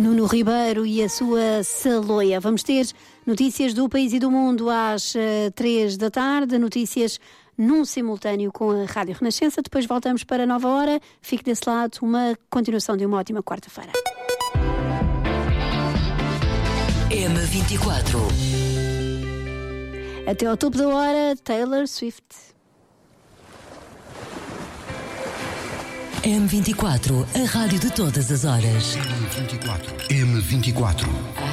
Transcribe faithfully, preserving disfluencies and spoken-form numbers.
Nuno Ribeiro e a sua Saloia. Vamos ter notícias do país e do mundo às uh, três da tarde, notícias num simultâneo com a Rádio Renascença. Depois voltamos para a nova hora. Fique desse lado, uma continuação de uma ótima quarta-feira. M vinte e quatro. Até ao topo da hora, Taylor Swift. M vinte e quatro, a rádio de todas as horas. M vinte e quatro. M vinte e quatro.